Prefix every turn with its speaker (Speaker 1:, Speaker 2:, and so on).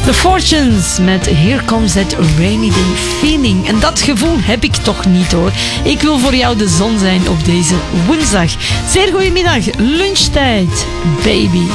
Speaker 1: The Fortunes met Here Comes That Rainy Day Feeling. En dat gevoel heb ik toch niet hoor. Ik wil voor jou de zon zijn op deze woensdag. Zeer goedemiddag, lunchtijd, baby.